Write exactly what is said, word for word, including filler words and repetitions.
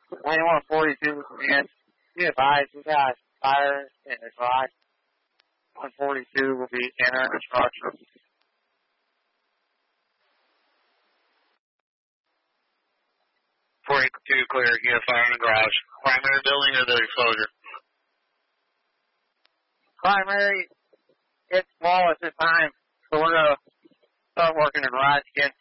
twenty-one forty-two, man. Be advised, we got fire in the garage. one forty-two will be entering the structure. forty-two clear, you have fire in the garage. Primary building or the enclosure? Primary, it's small at this time, so we're going to start working the garage again.